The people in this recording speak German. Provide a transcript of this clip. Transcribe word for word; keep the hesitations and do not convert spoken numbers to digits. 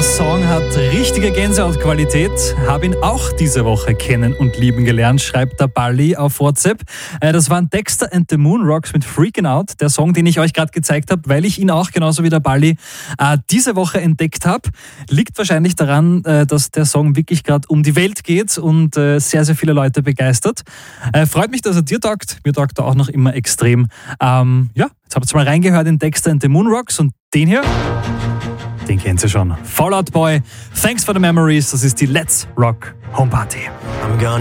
Der Song hat richtige Gänsehautqualität. Habe ihn auch diese Woche kennen und lieben gelernt, schreibt der Balli auf WhatsApp. Das waren Dexter and the Moonrocks mit Freaking Out, der Song, den ich euch gerade gezeigt habe, weil ich ihn auch genauso wie der Balli äh, diese Woche entdeckt habe. Liegt wahrscheinlich daran, äh, dass der Song wirklich gerade um die Welt geht und äh, sehr, sehr viele Leute begeistert. Äh, freut mich, dass er dir taugt. Mir taugt er auch noch immer extrem. Ähm, ja, jetzt habt ihr mal reingehört in Dexter and the Moonrocks und den hier, den kennt ihr schon. Fall Out Boy, Thanks for the Memories, das ist die Let's Rock Home Party. I'm gonna